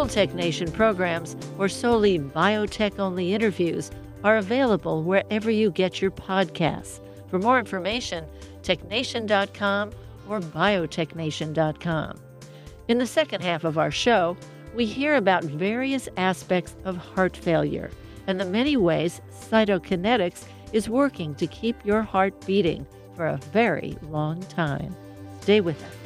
Full TechNation programs or solely biotech-only interviews are available wherever you get your podcasts. For more information, technation.com or biotechnation.com. In the second half of our show, we hear about various aspects of heart failure and the many ways Cytokinetics is working to keep your heart beating for a very long time. Stay with us.